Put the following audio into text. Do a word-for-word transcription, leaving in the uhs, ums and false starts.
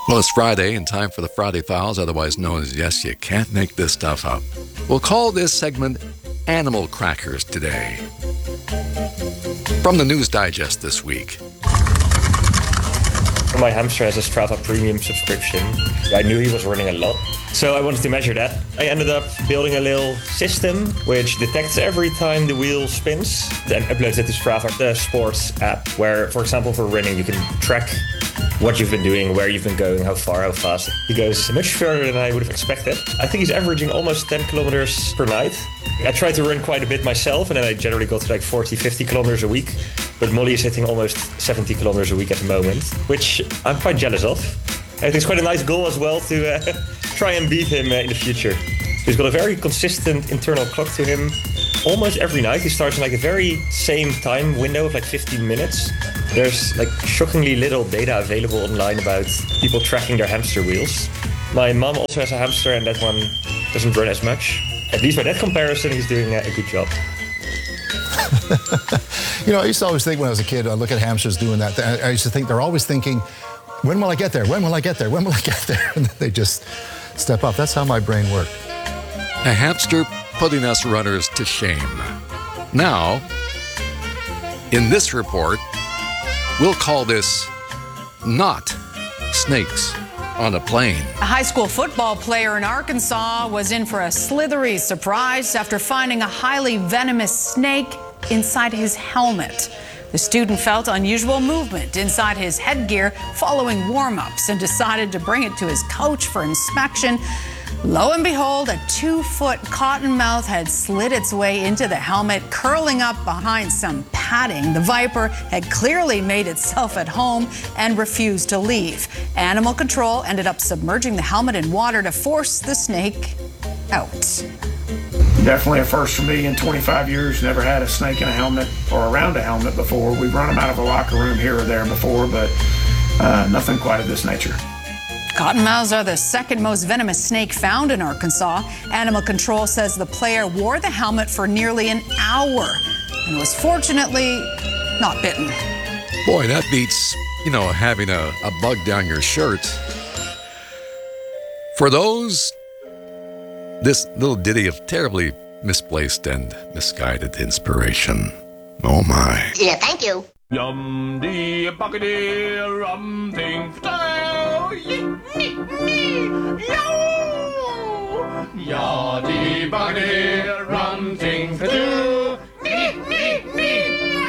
Well, it's Friday and time for the Friday Files, otherwise known as Yes, You Can't Make This Stuff Up. We'll call this segment Animal Crackers today. From the News Digest this week. My hamster has a Strava Premium subscription. I knew he was running a lot, so I wanted to measure that. I ended up building a little system which detects every time the wheel spins, then uploads it to Strava, the sports app, where, for example, for running, you can track what you've been doing, where you've been going, how far, how fast. He goes much further than I would have expected. I think he's averaging almost ten kilometers per night. I try to run quite a bit myself, and then I generally go to like forty, fifty kilometers a week. But Molly is hitting almost seventy kilometers a week at the moment, which I'm quite jealous of. I think it's quite a nice goal as well to uh, try and beat him uh, in the future. He's got a very consistent internal clock to him. Almost every night he starts in like a very same time window of like fifteen minutes. There's like shockingly little data available online about people tracking their hamster wheels. My mom also has a hamster and that one doesn't run as much. At least by that comparison, he's doing a good job. You know, I used to always think when I was a kid, I look at hamsters doing that. I used to think they're always thinking, when will I get there? When will I get there? When will I get there? And then they just step up. That's how my brain worked. A hamster putting us runners to shame. Now, in this report, we'll call this not snakes on a plane. A high school football player in Arkansas was in for a slithery surprise after finding a highly venomous snake inside his helmet. The student felt unusual movement inside his headgear following warm-ups and decided to bring it to his coach for inspection. Lo and behold, a two-foot cottonmouth had slid its way into the helmet, curling up behind some padding. The viper had clearly made itself at home and refused to leave. Animal control ended up submerging the helmet in water to force the snake out. Definitely a first for me in twenty-five years. Never had a snake in a helmet or around a helmet before. We've run them out of a locker room here or there before, but uh, nothing quite of this nature. Cottonmouths are the second most venomous snake found in Arkansas. Animal control says the player wore the helmet for nearly an hour and was fortunately not bitten. Boy, that beats, you know, having a, a bug down your shirt. For those, this little ditty of terribly misplaced and misguided inspiration. Oh my. Yeah, thank you. Yum dee buckety rum thing style yee me me yo ya dee buckety rum thing to do.